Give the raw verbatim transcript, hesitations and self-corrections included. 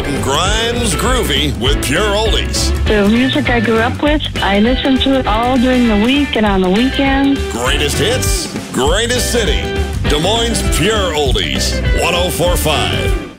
Getting Grimes Groovy with Pure Oldies. The music I grew up with, I listen to it all during the week and on the weekends. Greatest hits, greatest city. Des Moines Pure Oldies, one oh four point five.